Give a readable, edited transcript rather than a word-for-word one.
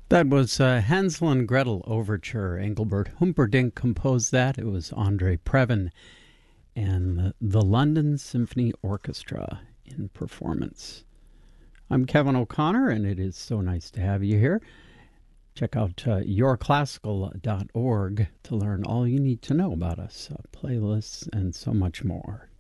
That was Hansel and Gretel Overture. Engelbert Humperdinck composed that. It was Andre Previn and the London Symphony Orchestra in performance. I'm Kevin O'Connor, and it is so nice to have you here. Check out yourclassical.org to learn all you need to know about us, playlists, and so much more.